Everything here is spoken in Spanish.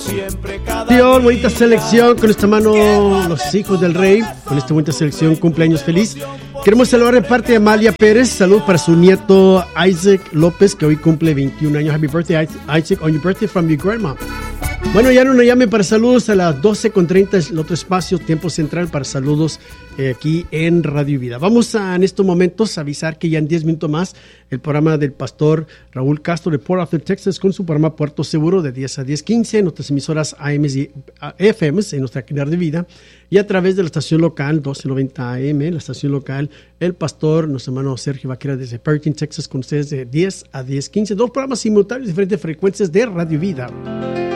Dios, bonita selección con esta mano, los hijos del rey, con esta bonita selección, cumpleaños feliz. Queremos saludar de parte de Amalia Pérez, salud para su nieto Isaac López, que hoy cumple 21 años. Happy birthday, Isaac, on your birthday from your grandma. Bueno, ya no nos llamen para saludos a las 12:30, es el otro espacio, tiempo central para saludos aquí en Radio Vida. Vamos en estos momentos a avisar que ya en 10 minutos más el programa del pastor Raúl Castro de Port Arthur, Texas, con su programa Puerto Seguro de 10 a 10:15 en nuestras emisoras AM y FM en nuestra cadena de vida y a través de la estación local 1290 AM, la estación local el pastor, nuestro hermano Sergio Vaquera desde Perkin, Texas, con ustedes de 10 a 10:15, dos programas simultáneos, diferentes frecuencias de Radio Vida.